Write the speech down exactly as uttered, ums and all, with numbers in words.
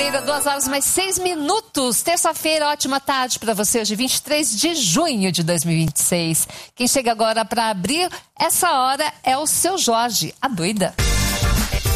Terça-feira, duas horas mais seis minutos. Terça-feira, ótima tarde para você, hoje vinte e três de junho de dois mil e vinte e seis. Quem chega agora para abrir essa hora é o seu Jorge, a doida.